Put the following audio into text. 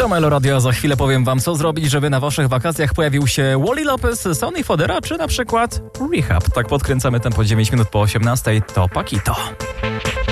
To Meloradio, za chwilę powiem wam, co zrobić, żeby na waszych wakacjach pojawił się Wally Lopez, Sonny Fodera czy na przykład Rehab. Tak podkręcamy tempo 9 minut po 18, to Paquito.